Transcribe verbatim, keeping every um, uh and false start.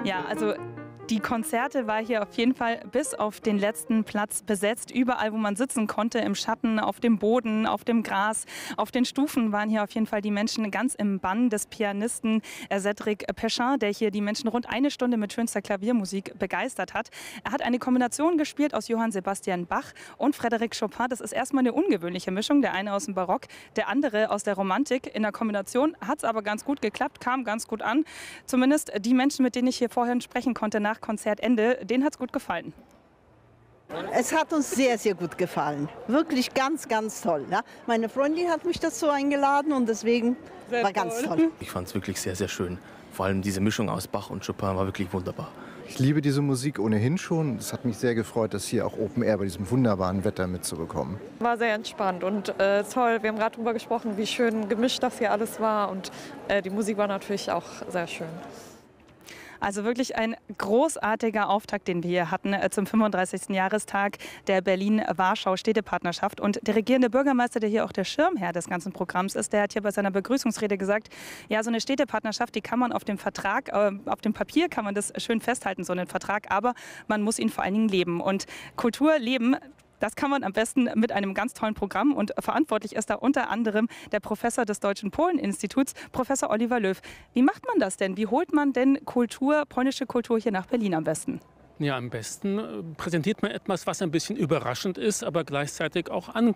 Ja, also die Konzerte war hier auf jeden Fall bis auf den letzten Platz besetzt. Überall, wo man sitzen konnte, im Schatten, auf dem Boden, auf dem Gras, auf den Stufen waren hier auf jeden Fall die Menschen ganz im Bann des Pianisten Cédric Pechin, der hier die Menschen rund eine Stunde mit schönster Klaviermusik begeistert hat. Er hat eine Kombination gespielt aus Johann Sebastian Bach und Frédéric Chopin. Das ist erstmal eine ungewöhnliche Mischung. Der eine aus dem Barock, der andere aus der Romantik. In der Kombination hat es aber ganz gut geklappt, kam ganz gut an. Zumindest die Menschen, mit denen ich hier vorhin sprechen konnte nach Konzertende, denen hat es gut gefallen. Es hat uns sehr, sehr gut gefallen. Wirklich ganz, ganz toll. Ja? Meine Freundin hat mich dazu eingeladen und deswegen sehr war ganz toll. toll. Ich fand es wirklich sehr, sehr schön. Vor allem diese Mischung aus Bach und Chopin war wirklich wunderbar. Ich liebe diese Musik ohnehin schon. Es hat mich sehr gefreut, das hier auch Open Air bei diesem wunderbaren Wetter mitzubekommen. War sehr entspannt und äh, toll. Wir haben gerade darüber gesprochen, wie schön gemischt das hier alles war. Und äh, die Musik war natürlich auch sehr schön. Also wirklich ein großartiger Auftakt, den wir hier hatten zum fünfunddreißigsten Jahrestag der Berlin-Warschau-Städtepartnerschaft. Und der regierende Bürgermeister, der hier auch der Schirmherr des ganzen Programms ist, der hat hier bei seiner Begrüßungsrede gesagt, ja, so eine Städtepartnerschaft, die kann man auf dem Vertrag, äh, auf dem Papier kann man das schön festhalten, so einen Vertrag, aber man muss ihn vor allen Dingen leben. Und Kultur leben, das kann man am besten mit einem ganz tollen Programm, und verantwortlich ist da unter anderem der Professor des Deutschen Polen-Instituts, Professor Oliver Löw. Wie macht man das denn? Wie holt man denn Kultur, polnische Kultur hier nach Berlin am besten? Ja, am besten präsentiert man etwas, was ein bisschen überraschend ist, aber gleichzeitig auch an,